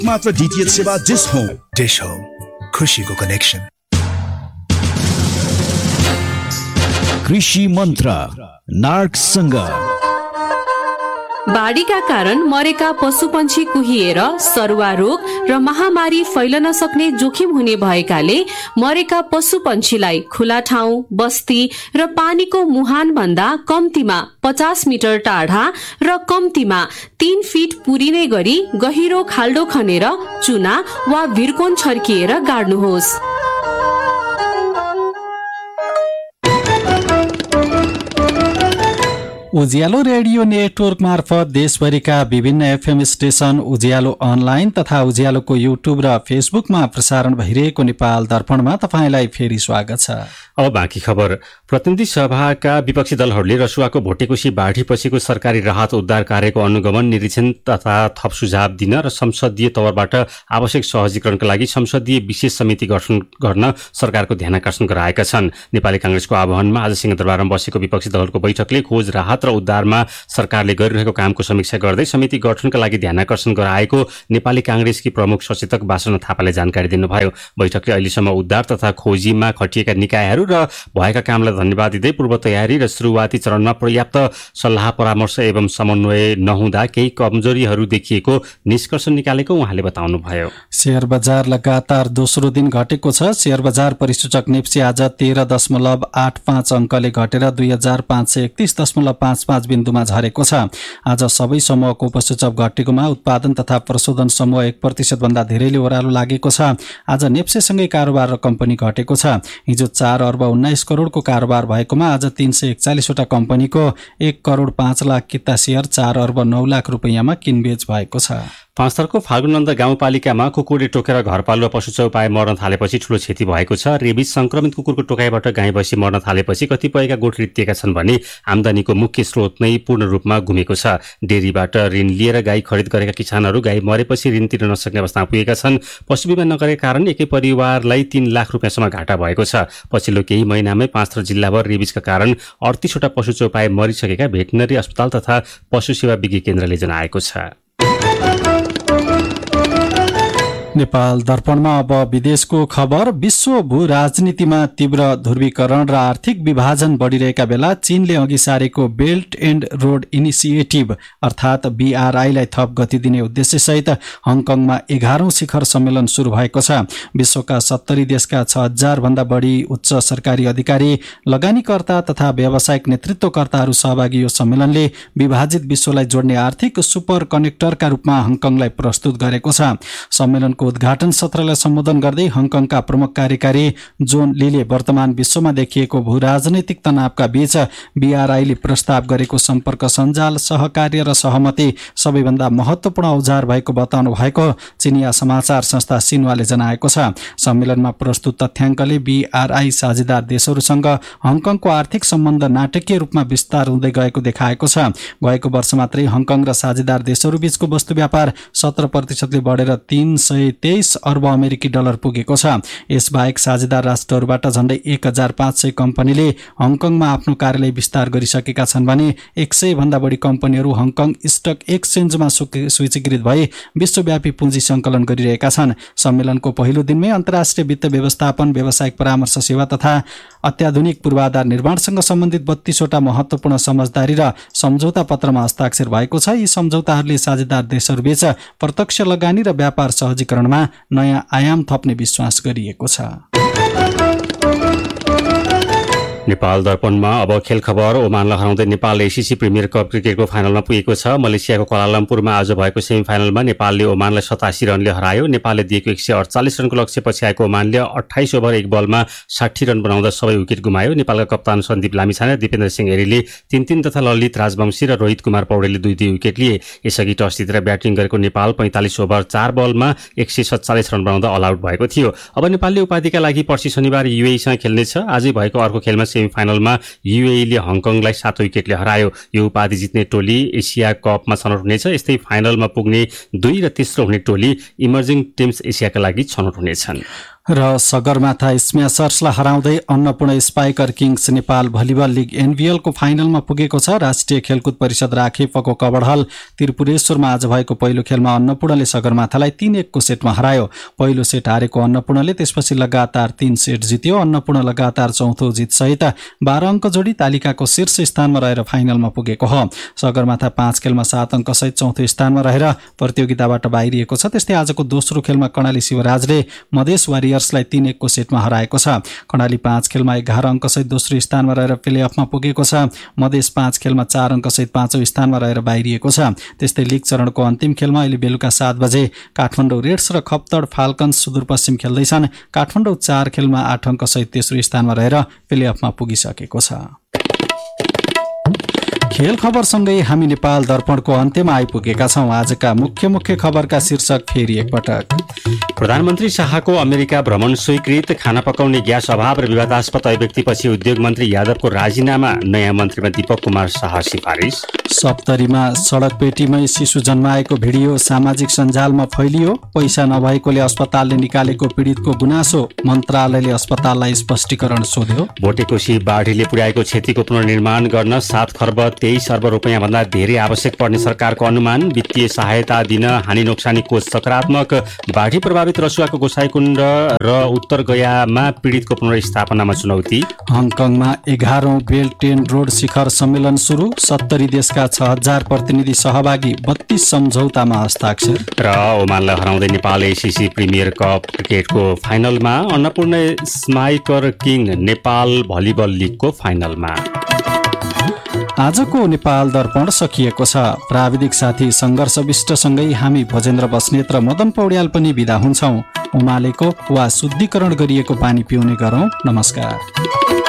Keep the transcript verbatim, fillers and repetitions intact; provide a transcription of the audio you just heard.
मात्र डीटीएच सेवा dish home. Dish home, खुशीको कनेक्सन। कृषि मन्त्र नार्कसँग। बाढीका कारण मरेका पशुपन्छी कुहिएर सरुवा रोग र महामारी फैलन सक्ने जोखिम हुने भएकाले मरेका पशुपन्छीलाई खुला ठाउँ, बस्ती र पानीको मुहान भन्दा कम्तीमा पचास मिटर टाढा र कम्तीमा तीन फिट पुरिने गरी गहिरो खाल्डो खनेर चुना वा भिरकोन छर्किएर गाड्नुहोस्। उज्यालो रेडियो नेटवर्क मार्फत देशभरिका विभिन्न एफएम स्टेशन, उज्यालो अनलाइन तथा उज्यालोको युट्युब र फेसबुकमा प्रसारण भइरहेको नेपाल दर्पणमा तपाईंलाई फेरि स्वागत छ। अब बाँकी खबर। प्रतिनिधि सभाका विपक्षी दलहरूले रसुवाको भोटेकोशी बाढीपछिको सरकारी राहत उद्धार कार्यको अनुगमन, निरीक्षण तथा थप सुझाव दिन र संसदीय तवरबाट आवश्यक सहजीकरणका लागि संसदीय विशेष समिति गठन गर्न सरकारको ध्यानाकर्षण गराएका छन्। नेपाली कांग्रेसको आह्वानमा आज सिंहदरबारमा बसेको विपक्षी दलहरूको बैठकले खोज, राहत र उद्धारमा सरकारले गरिरहेको कामको समीक्षा गर्दै समिति गठनका लागि ध्यानाकर्षण गराएको नेपाली कांग्रेसकी प्रमुख सचेतक वासना थापाले जानकारी दिनुभयो। बैठकले अहिलेसम्म उद्धार तथा खोजीमा खटिएका निकायहरू र भएका कामलाई धन्यवाद दिँदै पूर्व तयारी र सुरुवाती चरणमा पर्याप्त सल्लाह परामर्श एवं समन्वय नहुँदा केही कमजोरीहरू देखिएको निष्कर्ष निकालेको उहाँले बताउनुभयो। शेयर बजार लगातार दोस्रो दिन घटेको छ। शेयर बजार परिसूचक नेप्सी आज तेह्र दशमलव आठ पाँच अङ्कले घटेर दुई हजार पाँच सय एकतिस दशमलव पाँच पाँच बिन्दुमा झरेको छ। आज सबै समूहको उपसूचक घटेकोमा उत्पादन तथा प्रशोधन समूह एक प्रतिशत भन्दा धेरैले ओह्रालो लागेको छ। आज नेप्सेसँगै कारोबार र कम्पनी घटेको छ। हिजो चार अर्ब उन्नाइस करोडको कारोबार भएकोमा आज तीन सय एकचालिसवटा कम्पनीको एक करोड पाँच लाख किता शेयर चार अर्ब नौ लाख रुपियाँमा किनबेच भएको छ। पाँचथरको फाल्गुनन्द गाउँपालिकामा कुकुरले टोकेर घरपालुवा पशु चौपाए मर्न थालेपछि ठूलो क्षति भएको छ। रेबिज संक्रमित कुकुरको टोकाइबाट गाई भैँसी मर्न थालेपछि कतिपयका गोठ रित्तिएका छन् भने आमदानीको मुख्य स्रोत नै पूर्ण रूपमा गुमेको छ। डेरीबाट ऋण लिएर गाई खरिद गरेका किसानहरू गाई मरेपछि ऋण तिर्न नसक्ने अवस्थामा पुगेका छन्। पशु बिमा नगरेका कारण एकै परिवारलाई तीन लाख रुपियाँसम्म घाटा भएको छ। पछिल्लो केही महिनामै पाँचथर जिल्लाभर रेबिजका कारण अडतिसवटा पशु चौपाए मरिसकेका भेटनरी अस्पताल तथा पशु सेवा विज्ञ केन्द्रले जनाएको छ। नेपाल दर्पणमा अब विदेशको खबर। विश्व भू राजनीतिमा तीव्र ध्रुवीकरण र आर्थिक विभाजन बढ़िरहेका बेला चीनले अघि सारेको बेल्ट एन्ड रोड इनिसिएटिभ अर्थात बीआरआईलाई थप गति दिने उद्देश्यसहित हङकङमा एघारौं शिखर सम्मेलन शुरू भएको छ। विश्वका सत्तरी देशका छ हजार भन्दा बढी उच्च सरकारी अधिकारी, लगानीकर्ता तथा व्यावसायिक नेतृत्वकर्ताहरू सहभागी यो सम्मेलनले विभाजित विश्वलाई जोड्ने आर्थिक सुपर कनेक्टरका रूपमा हङकङलाई प्रस्तुत गरेको छ। सम्मेलन उद्घाटन सत्रलाई सम्बोधन गर्दै हङकङका प्रमुख कार्यकारी जोन लीले वर्तमान विश्वमा देखिएको भू राजनैतिक तनावका बीच बीआरआईले प्रस्ताव गरेको सम्पर्क सञ्जाल, सहकार्य र सहमति सबैभन्दा महत्त्वपूर्ण औजार भएको बताउनु भएको चिनिया समाचार संस्था सिन्हुवाले जनाएको छ। सम्मेलनमा प्रस्तुत तथ्याङ्कले बीआरआई साझेदार देशहरूसँग हङकङको आर्थिक सम्बन्ध नाटकीय रूपमा विस्तार हुँदै गएको देखाएको छ। गएको वर्ष मात्रै हङकङ र साझेदार देशहरू बीचको वस्तु व्यापार सत्र प्रतिशतले बढेर तीन सय तेइस अर्ब अमेरिकी डलर पुगेको छ। यसबाहेक साझेदार राष्ट्रहरूबाट झण्डै एक हजार पाँच सय कम्पनीले हङकङमा आफ्नो कार्यालय विस्तार गरिसकेका छन् भने एक सय भन्दा बढी कम्पनीहरू हङकङ स्टक एक्सचेन्जमा सूचीकृत भई विश्वव्यापी पुँजी सङ्कलन गरिरहेका छन्। सम्मेलनको पहिलो दिनमै अन्तर्राष्ट्रिय वित्त व्यवस्थापन, व्यावसायिक परामर्श सेवा तथा अत्याधुनिक पूर्वाधार निर्माणसँग सम्बन्धित बत्तीसवटा महत्त्वपूर्ण समझदारी र सम्झौता पत्रमा हस्ताक्षर भएको छ। यी सम्झौताहरूले साझेदार देशहरूबीच प्रत्यक्ष लगानी र व्यापार सहजीकरणमा नयाँ आयाम थप्ने विश्वास गरिएको छ। नेपाल दर्पणमा अब खेल खबर। ओमानलाई हराउँदै नेपाल एसिसी प्रिमियर कप क्रिकेटको फाइनलमा पुगेको छ। मलेसियाको क्वालालम्पुरमा आज भएको सेमी फाइनलमा नेपालले ओमानलाई सतासी रनले हरायो। नेपालले दिएको एक सय अडचालिस रनको लक्ष्य पछि आएको ओमानले अठाइस ओभर एक बलमा साठी रन बनाउँदा सबै विकेट गुमायो। नेपालका कप्तान सन्दीप लामिछाने, दिपेन्द्र सिंह एरीले तीन तीन तथा ललित राजवंशी र रोहित कुमार पौडेलले दुई दुई विकेट लिए। यसअघि टस जितेर ब्याटिङ गरेको नेपाल पैंतालिस ओभर चार बलमा एक सय सत्तालिस रन बनाउँदा अल आउट भएको थियो। अब नेपालले उपाधिका लागि पर्सि शनिबार युएईसँग खेल्नेछ। आजै भएको अर्को खेलमा सेमी फाइनलमा युएईले हङकङलाई सात विकेटले हरायो। यो उपाधि जित्ने टोली एसिया कपमा छनौट हुनेछ। यस्तै फाइनलमा पुग्ने दुई र तेस्रो हुने टोली इमर्जिङ टिम्स एसियाका लागि छनौट हुनेछन्। र सगरमाथा स्म्यासर्सलाई हराउँदै Annapurna spiker Kings Nepal volleyball league एनबिएलको फाइनलमा पुगेको छ। राष्ट्रिय खेलकुद परिषद राखेपको कबडहल त्रिपुरेश्वरमा आज भएको पहिलो खेलमा अन्नपूर्णले सगरमाथालाई तीन एकको सेटमा हरायो। पहिलो सेट हारेको अन्नपूर्णले त्यसपछि लगातार तीन सेट जित्यो। अन्नपूर्ण लगातार चौथो जितसहित बाह्र अङ्क जोडी तालिकाको शीर्ष स्थानमा रहेर फाइनलमा पुगेको हो। सगरमाथा पाँच खेलमा सात अङ्कसहित चौथो स्थानमा रहेर प्रतियोगिताबाट बाहिरिएको छ। त्यस्तै आजको दोस्रो खेलमा कर्णाली शिवराजले मधेस वारियर्सलाई तीन एकको सेटमा हराएको छ। कर्णाली पाँच खेलमा एघार अङ्कसहित दोस्रो स्थानमा रहेर प्लेअफमा पुगेको छ। मधेस पाँच खेलमा चार अङ्कसहित पाँचौँ स्थानमा रहेर बाहिरिएको छ। त्यस्तै लिग चरणको अन्तिम खेलमा अहिले बेलुका सात बजे काठमाडौँ रेड्स र खप्तड फाल्कन्स सुदूरपश्चिम खेल्दैछन्। काठमाडौँ चार खेलमा आठ अङ्कसहित तेस्रो स्थानमा रहेर प्लेअफमा पुगिसकेको छ। खेल खबरसँगै हामी नेपाल दर्पणको अन्त्यमा आइपुगेका छौँ। आजका मुख्य मुख्य खबरका शीर्षक फेरि एकपटक। प्रधानमन्त्री शाहको अमेरिका भ्रमण स्वीकृत। खाना पकाउने ग्यास अभाव र विवादास्पद अभिव्यक्तिपछि उद्योग मन्त्री यादवको राजीनामा। नयाँ मन्त्रीमा दीपक कुमार शाह सिफारिस। सप्तरीमा सडक पेटीमै शिशु जन्माएको भिडियो सामाजिक सञ्जालमा फैलियो। पैसा नभएकोले अस्पतालले निकालेको पीडितको गुनासो। मन्त्रालयले अस्पताललाई स्पष्टीकरण सोध्यो। भोटेकोशी बाढीले पुर्याएको क्षतिको पुनर्निर्माण गर्न सात खर्ब तेइस अर्ब रुपियाँ भन्दा धेरै आवश्यक पर्ने सरकारको अनुमान। वित्तीय सहायता दिन हानि नोक्सानी कोष सकारात्मक। बाढी प्रभावित रसुवाको गोसाइकुण्ड र उत्तर गयामा पीडितको पुनर्स्थापनामा चुनौती। हङकङमा एघारौं बेल्ट एन्ड रोड शिखर सम्मेलन सुरु। सत्तरी देशका छ हजार प्रतिनिधि सहभागी। बत्तीस सम्झौतामा हस्ताक्षर। र ओमानलाई हराउँदै नेपाल एसिसी प्रिमियर कप क्रिकेटको फाइनलमा। Annapurna spiker king Nepal volleyball लिगको फाइनलमा। आजको नेपाल दर्पण सकिएको छ। प्राविधिक साथी सङ्घर्ष विष्टसँगै हामी भजेन्द्र बस्नेत र मदन पौड्याल पनि बिदा हुन्छौँ। उमालेको वा शुद्धिकरण गरिएको पानी पिउने गरौँ। नमस्कार।